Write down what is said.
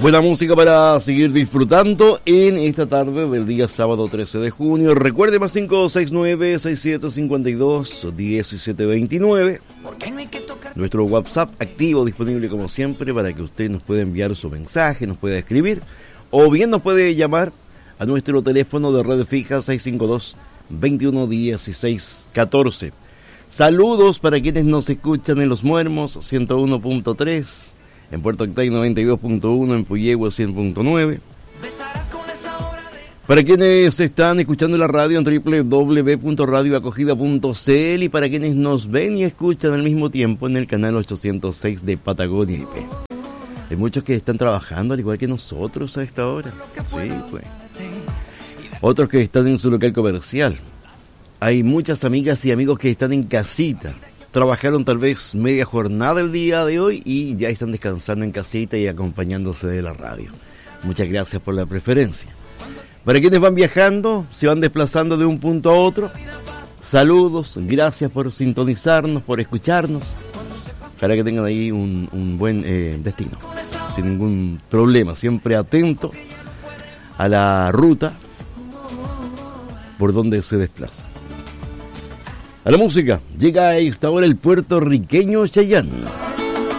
Buena música para seguir disfrutando en esta tarde del día sábado 13 de junio. Recuerde, más 569-6752-1729. Nuestro WhatsApp activo, disponible como siempre para que usted nos pueda enviar su mensaje, nos pueda escribir o bien nos puede llamar a nuestro teléfono de red fija 652-211614. Saludos para quienes nos escuchan en Los Muermos 101.3, en Puerto Octay 92.1, en Puyehue 100.9. Para quienes están escuchando la radio en www.radioacogida.cl y para quienes nos ven y escuchan al mismo tiempo en el canal 806 de Patagonia IP. Hay muchos que están trabajando al igual que nosotros a esta hora. Sí, pues. Otros que están en su local comercial. Hay muchas amigas y amigos que están en casita. Trabajaron tal vez media jornada el día de hoy y ya están descansando en casita y acompañándose de la radio. Muchas gracias por la preferencia. Para quienes van viajando, se van desplazando de un punto a otro, saludos, gracias por sintonizarnos, por escucharnos, para que tengan ahí un buen destino, sin ningún problema, siempre atento a la ruta por donde se desplaza. A la música, llega a esta hora el puertorriqueño Chayanne.